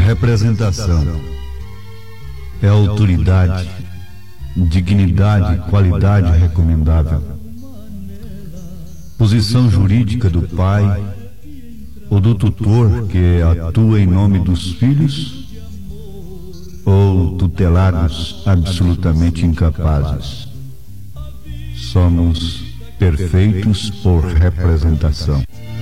Representação é autoridade, dignidade e qualidade recomendável. Posição jurídica do pai ou do tutor que atua em nome dos filhos ou tutelados absolutamente incapazes. Somos perfeitos por representação.